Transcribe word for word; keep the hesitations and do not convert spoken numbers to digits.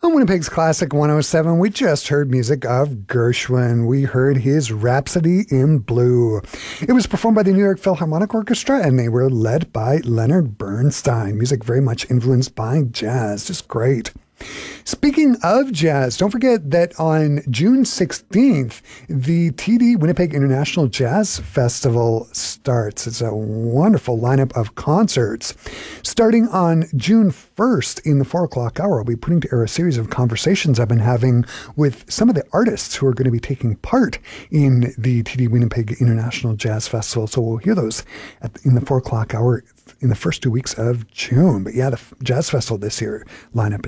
On Winnipeg's Classic one oh seven, we just heard music of Gershwin. We heard his Rhapsody in Blue. It was performed by the New York Philharmonic Orchestra, and they were led by Leonard Bernstein. Music very much influenced by jazz. Just great. Speaking of jazz, don't forget that on June sixteenth, the T D Winnipeg International Jazz Festival starts. It's a wonderful lineup of concerts. Starting on June first in the four o'clock hour, I'll be putting to air a series of conversations I've been having with some of the artists who are going to be taking part in the T D Winnipeg International Jazz Festival. So we'll hear those at, in the four o'clock hour in the first two weeks of June. But yeah, the Jazz Festival this year lineup